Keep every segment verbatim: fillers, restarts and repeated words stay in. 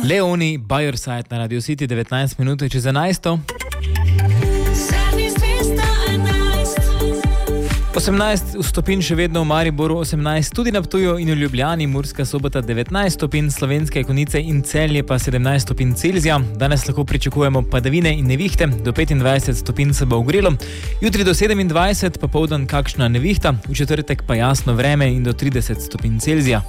Leoni, By Your Side na Radio City, devetnajst minut čez enajsto. osemnajst stopinj še vedno v Mariboru, osemnajst tudi na Ptuju in v Ljubljani, Murska Sobota devetnajst stopinj, Slovenske Konjice in Celje pa sedemnajst stopinj Celzija. Danes lahko pričakujemo padavine in nevihte, do petindvajset stopinj se bo ogrelo, jutri do sedemindvajset, popoldan kakšna nevihta, v četrtek pa jasno vreme in do trideset stopinj Celzija.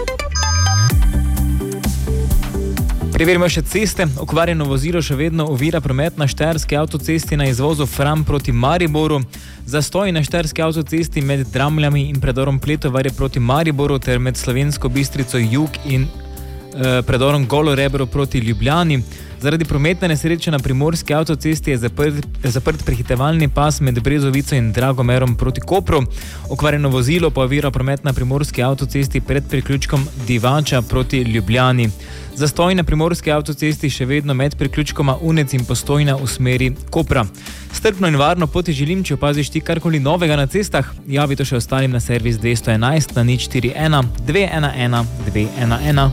Preverimo še ceste. Okvarjeno vozilo še vedno ovira promet na štajerski avtocesti na izvozu Fram proti Mariboru. Zastoj na štajerski avtocesti med Dramljami in predorom Pletovarje proti Mariboru ter med Slovensko Bistrico Jug in eh, predorom Golo Rebro proti Ljubljani. Zaradi prometne nesreče na primorski avtocesti je zaprt, zaprt prehitevalni pas med Brezovico in Dragomerom proti Kopru. Okvarjeno vozilo pa ovira promet na primorski avtocesti pred priključkom Divača proti Ljubljani. Zastoj na primorski avtocesti še vedno med priključkoma Unec in Postojna v smeri Kopra. Strpno in varno poti želim, če opaziš ti karkoli novega na cestah, javi to še ostalim na servis dvesto enajst na nič štiri ena dve ena ena dve ena ena.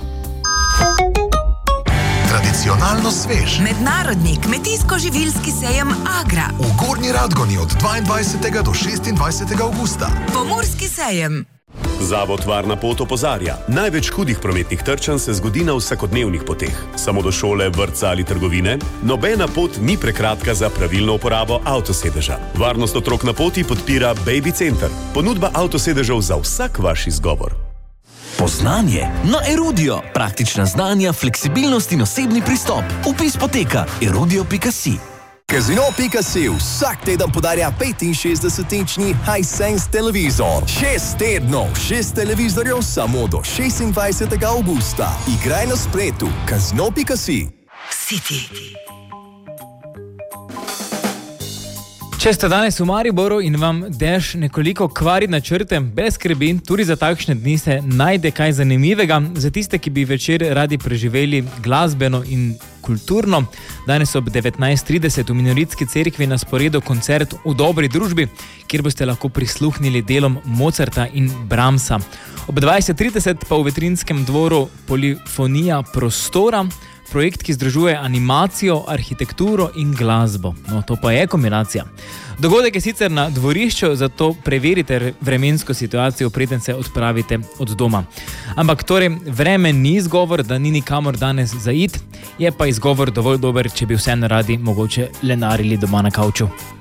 Tradicionalno svež. Mednarodni kmetijsko-živilski sejem Agra. V Gornji Radgoni od dvaindvajsetega do šestindvajsetega avgusta. Pomurski sejem. Zavod Varna pot opozarja. Največ hudih prometnih trčanj se zgodi na vsakodnevnih poteh. Samo do šole, vrtca ali trgovine. Nobena pot ni prekratka za pravilno uporabo avtosedeža. Varnost otrok na poti podpira Baby Center. Ponudba avtosedežev za vsak vaš izgovor. Poznanje na Erudio. Praktična znanja, fleksibilnost in osebni pristop. Vpis poteka erudio pika si. Casino pika si vsak teden podarja petinšestdesetinčni Hisense televizor. Šest tednov, šest televizorjev samo do šestindvajsetega avgusta. Igraj na spletu. Casino pika si. City. Če ste danes v Mariboru in vam dež nekoliko kvari načrte, brez skrbi, tudi za takšne dni se najde kaj zanimivega. Za tiste, ki bi večer radi preživeli glasbeno in kulturno, danes ob devetnajst trideset v Minoritski cerkvi na sporedu koncert V dobri družbi, kjer boste lahko prisluhnili delom Mozarta in Brahmsa. Ob dvajset trideset pa v Vetrinskem dvoru Polifonija prostora, projekt, ki združuje animacijo, arhitekturo in glasbo. No, to pa je kombinacija. Dogodek je sicer na dvorišču, zato preverite vremensko situacijo, preden se odpravite od doma. Ampak torej, vreme ni izgovor, da ni nikamor danes zaid, je pa izgovor dovolj dober, če bi vseeno radi mogoče lenarili doma na kavču.